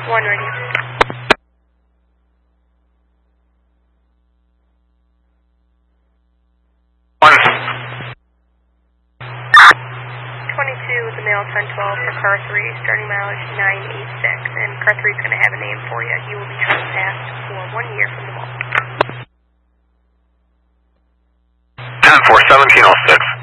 1 radio. 22 with the mail 1012 for car 3, starting mileage 986, and car 3 is going to have a name for you. You will be trespassed for 1 year from the mall. 10-4, 1706.